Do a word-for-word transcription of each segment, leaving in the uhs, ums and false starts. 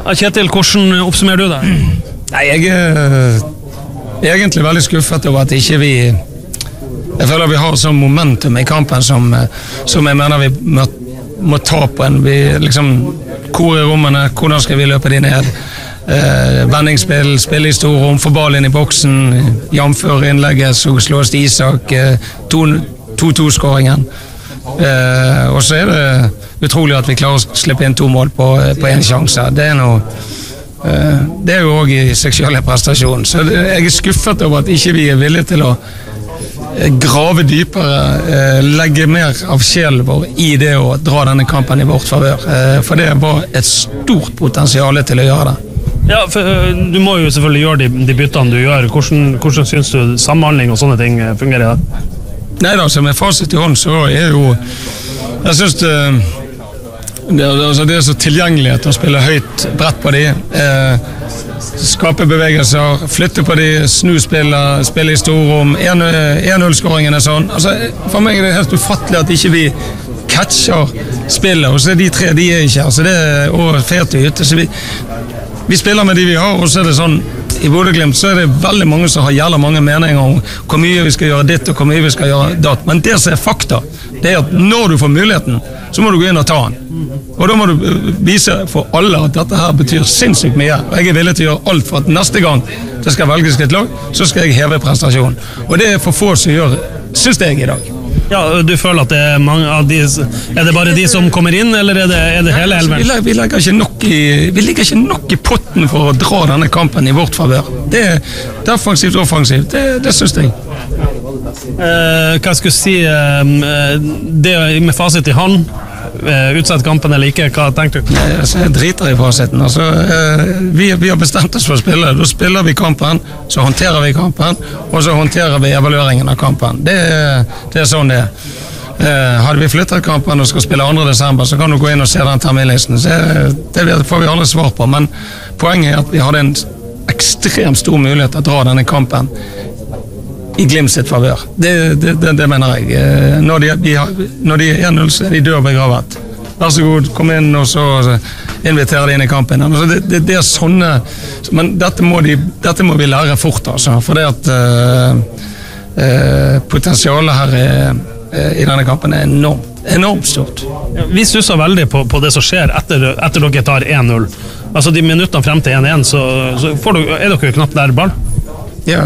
Kjetil, hvordan oppsummerer du det? Nei, jeg er egentlig veldig skuffet over at ikke vi jeg føler vi har sånn momentum i kampen som, som jeg mener vi må, må ta på en vi liksom, hvor er rommene, hvordan skal vi løpe de ned eh, vendingsspill, spille i stor rom, få ball inn i boksen jamfør innlegget, så slås det Isak eh, to-to-skåringen eh, og så er det utrolig at vi klarer å slippe inn to mål på, på en sjanse. Det er noe uh, det er jo også i seg selv en prestasjon. Så det, jeg er skuffet over at ikke vi er villige til å uh, grave dypere, uh, legge mer av sjelen vår i det å dra denne kampen i vårt favør. Uh, for det var et stort potensial til å gjøre det. Ja, for uh, du må jo selvfølgelig gjøre de, de byttene du gjør. Hvordan, hvordan synes du samhandling og sånne ting fungerer da? Nei da, så med fasit i hånd så er jo jeg synes det Det er, altså det er så tilgjengelighet å spille høyt brett på de eh, skape bevegelser, flytte på de snu spiller, spille i storrom en null-skåringen er sånn altså, for meg er det helt ufattelig at ikke vi catcher spillet og så er de tre, de er ikke her så det er og fert i hytte så vi, vi spiller med de vi har og så er det sånn i Bodø/Glimt så er det veldig mange som har jævla mange meninger om hvor mye vi skal gjøre ditt og hvor mye vi skal gjøre datt, men det som er fakta det er at når du får muligheten så må du gå inn og ta den og da må du vise for alle at dette her betyr sinnssykt mye og jeg er villig til å gjøre alt for at neste gang det skal velges et lag så skal jeg heve prestasjonen og det er for få som gjør synes jeg i dag. Ja, du føler at det er mange av de er det bare de som kommer inn eller er det, er det hele elven? Vi, vi, legger ikke nok i, vi ligger ikke nok i potten for å dra denne kampen i vårt favør. Det er defensivt og offensivt, det, det synes jeg. Eh, hva skal jeg si eh, det med fasit i hånd eh, utsett kampen eller ikke, hva tenker du? Nei, altså, jeg driter i fasiten altså, eh, vi, vi har bestemt oss for å spille da spiller vi kampen, så håndterer vi kampen og så håndterer vi evalueringen av kampen det, det er sånn det er eh, hadde vi flyttet kampen og skal spille andre desember så kan du gå inn og se den terminlisten så, det får vi aldri svar på men poenget er at vi hadde en ekstremt stor mulighet til å dra denne kampen i Glimt sitt favør. Det, det, det, det mener jeg. Når de, de, når de er en null, så er de dør begravet. Vær så god, kom inn og så inviterer de inn i kampen. Altså, det, det, det er sånne, men dette må, de, dette må vi lære fort, altså. For det at uh, uh, potensialet her er, uh, i denne kampen er enormt, enormt stort. Ja, vi stusser veldig på, på det som skjer etter, etter dere tar en null. Altså de minuttene frem til en en, så, så får du, er dere knapt der ball? Ja,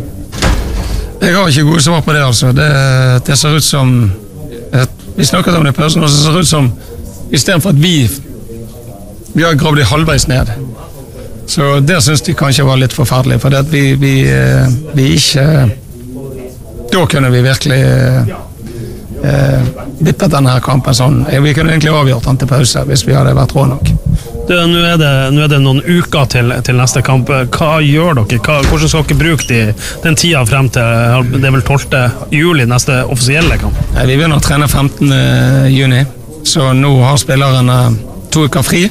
jeg har ikke gode svar på det, altså. Det, det ser ut som vi snakket om det i pausen, og det ser ut som i stedet for at vi vi har gravd det halvveis ned. Så det synes de kanskje var litt forferdelig, for det at vi, vi, vi ikke da kunne vi virkelig eh, vippet denne her kampen sånn. Vi kunne egentlig avgjort den til pause hvis vi hadde vært rå nok. Du, nå er det, nå er det noen uker til, til neste kamp. Hva gjør dere? Hva, hvordan skal dere bruke de, den tida frem til det er vel tolvte juli neste offisielle kamp? Nei, vi begynner å trene femtende juni, så nå har spillerne to uker fri.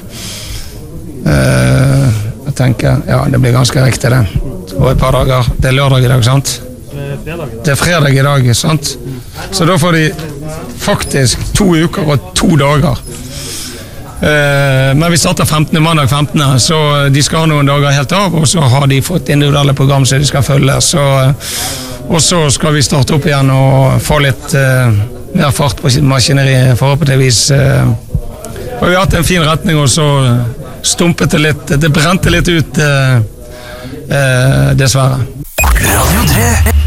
Uh, jeg tenker, ja, det blir ganske riktig det. Og et par dager. Det er lørdag i dag, sant? Det er fredag i dag, sant? Så da får de faktisk to uker og to dager. Uh, men vi starter femtende mandag femtende så de skal ha noen dager helt av og så har de fått individuelle program som de skal følge så, uh, og så skal vi starte opp igjen og få litt uh, mer fart på maskineriet forhåpentligvis uh, og vi har hatt en fin retning og så stumpet det litt det brente litt ut uh, uh, dessverre. Radio tre